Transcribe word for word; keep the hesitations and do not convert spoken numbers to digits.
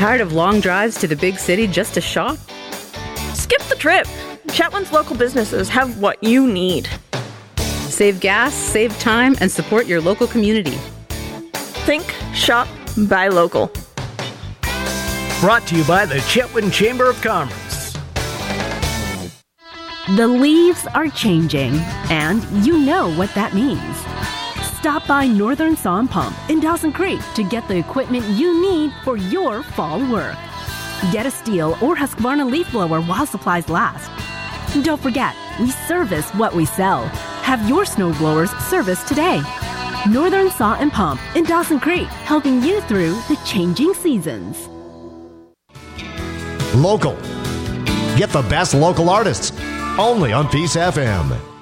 Tired of long drives to the big city just to shop? Skip the trip. Chetwynd's local businesses have what you need. Save gas, save time, and support your local community. Think, shop, buy local. Brought to you by the Chetwynd Chamber of Commerce. The leaves are changing, and you know what that means. Stop by Northern Saw and Pump in Dawson Creek to get the equipment you need for your fall work. Get a Steel or Husqvarna leaf blower while supplies last. Don't forget, we service what we sell. Have your snowblowers serviced today. Northern Saw and Pump in Dawson Creek, helping you through the changing seasons. Local. Get the best local artists only on Peace F M.